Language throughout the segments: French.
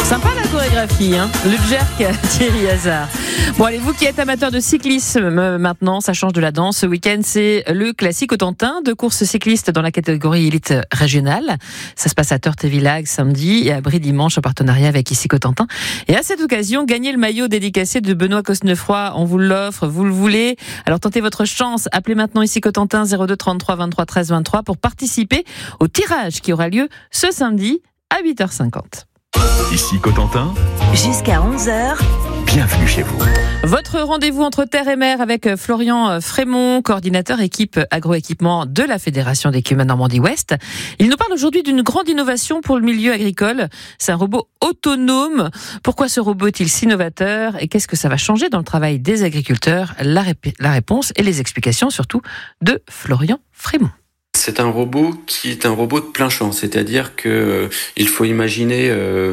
Sympa la chorégraphie, hein. Le jerk, Thierry Hazard. Bon, allez, vous qui êtes amateur de cyclisme, maintenant, ça change de la danse. Ce week-end, c'est le classique Cotentin de courses cyclistes dans la catégorie élite régionale. Ça se passe à Tortevillac samedi et à Brie dimanche en partenariat avec Ici Cotentin. Et à cette occasion, gagnez le maillot dédicacé de Benoît Cosnefroy. On vous l'offre, vous le voulez. Alors tentez votre chance. Appelez maintenant Ici Cotentin 02 33 23 13 23 pour participer au tirage qui aura lieu ce samedi à 8h50. Ici Cotentin, jusqu'à 11h. Bienvenue chez vous. Votre rendez-vous entre terre et mer avec Florian Frémont, coordinateur équipe agroéquipement de la Fédération d'écume Normandie-Ouest. Il nous parle aujourd'hui d'une grande innovation pour le milieu agricole. C'est un robot autonome. Pourquoi ce robot est-il si novateur et qu'est-ce que ça va changer dans le travail des agriculteurs ? La réponse et les explications surtout de Florian Frémont. C'est un robot qui est un robot de plein champ, c'est-à-dire que il faut imaginer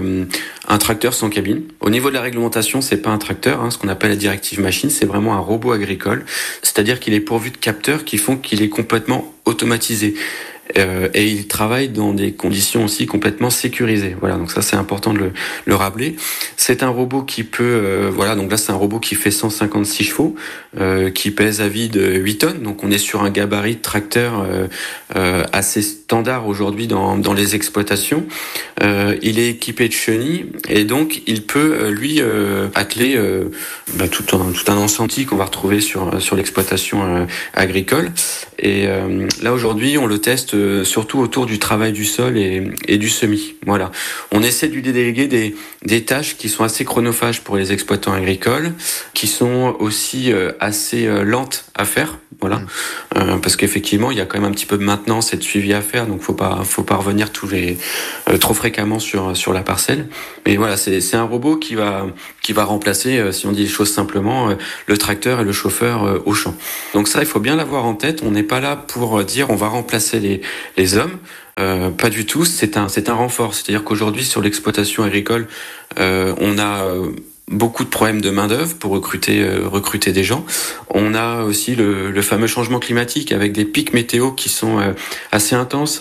un tracteur sans cabine. Au niveau de la réglementation, c'est pas un tracteur, ce qu'on appelle la directive machine, c'est vraiment un robot agricole, c'est-à-dire qu'il est pourvu de capteurs qui font qu'il est complètement automatisé. Et il travaille dans des conditions aussi complètement sécurisées. Voilà, donc ça c'est important de le rappeler. C'est un robot qui peut, donc là c'est un robot qui fait 156 chevaux, qui pèse à vide 8 tonnes. Donc on est sur un gabarit de tracteur assez standard aujourd'hui dans les exploitations. Il est équipé de chenilles et donc il peut lui atteler tout un ensemble qu'on va retrouver sur l'exploitation agricole. Et là aujourd'hui on le teste surtout autour du travail du sol et du semis. Voilà. On essaie de lui déléguer des tâches qui sont assez chronophages pour les exploitants agricoles, qui sont aussi assez lentes à faire. Voilà. Parce qu'effectivement, il y a quand même un petit peu de maintenance et de suivi à faire, donc faut pas revenir trop fréquemment sur la parcelle. Mais voilà, c'est un robot qui va remplacer, si on dit les choses simplement, le tracteur et le chauffeur au champ. Donc ça, il faut bien l'avoir en tête. On n'est pas là pour dire on va remplacer les hommes. Pas du tout. C'est un renfort. C'est-à-dire qu'aujourd'hui, sur l'exploitation agricole, on a beaucoup de problèmes de main-d'œuvre pour recruter des gens. On a aussi le fameux changement climatique avec des pics météo qui sont assez intenses,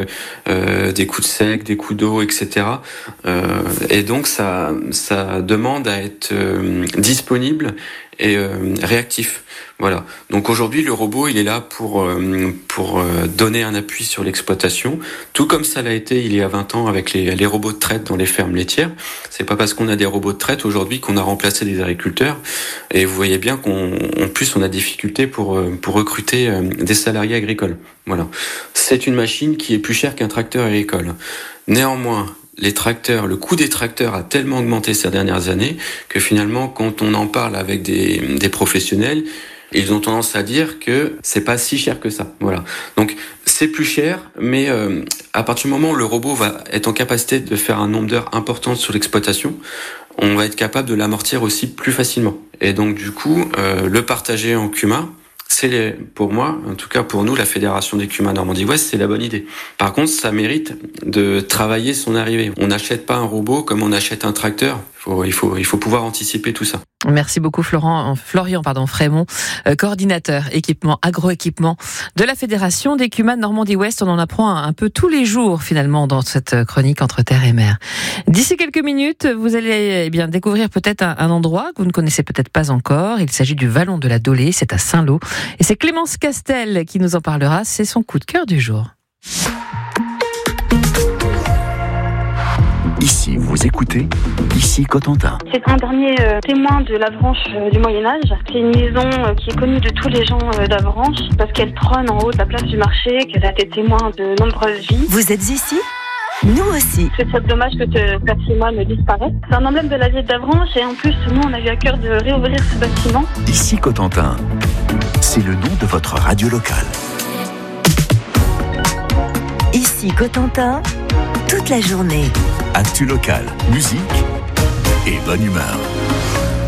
des coups de sec, des coups d'eau, etc. Et donc ça demande à être disponible et réactif. Voilà. Donc aujourd'hui, le robot, il est là pour donner un appui sur l'exploitation, tout comme ça l'a été il y a 20 ans avec les robots de traite dans les fermes laitières. C'est pas parce qu'on a des robots de traite aujourd'hui qu'on a remplacé des agriculteurs. Et vous voyez bien qu'en plus, on a des difficultés pour recruter des salariés agricoles. Voilà. C'est une machine qui est plus chère qu'un tracteur agricole. Néanmoins, le coût des tracteurs a tellement augmenté ces dernières années que finalement, quand on en parle avec des professionnels, ils ont tendance à dire que c'est pas si cher que ça. Voilà. Donc c'est plus cher, mais à partir du moment où le robot va être en capacité de faire un nombre d'heures important sur l'exploitation, on va être capable de l'amortir aussi plus facilement. Et donc du coup, le partager en CUMA, pour moi, en tout cas pour nous, la Fédération d'écume Normandie-Ouest, c'est la bonne idée. Par contre, ça mérite de travailler son arrivée. On n'achète pas un robot comme on achète un tracteur. Il faut pouvoir anticiper tout ça. Merci beaucoup Florian Frémont, coordinateur agroéquipement de la Fédération d'écume Normandie-Ouest. On en apprend un peu tous les jours finalement dans cette chronique entre terre et mer. D'ici quelques minutes, vous allez découvrir peut-être un endroit que vous ne connaissez peut-être pas encore. Il s'agit du Vallon de la Dolée, c'est à Saint-Lô. Et c'est Clémence Castel qui nous en parlera, c'est son coup de cœur du jour. Ici, vous écoutez Ici Cotentin. C'est un dernier témoin de l'Avranches du Moyen-Âge. C'est une maison qui est connue de tous les gens d'Avranches parce qu'elle trône en haut de la place du marché, qu'elle a été témoin de nombreuses vies. Vous êtes ici ? Nous aussi. C'est très dommage que ce patrimoine disparaisse. C'est un emblème de la ville d'Avranches et en plus, nous, on a eu à cœur de réouvrir ce bâtiment. Ici Cotentin, c'est le nom de votre radio locale. Ici Cotentin, toute la journée. Actu locale, musique et bonne humeur.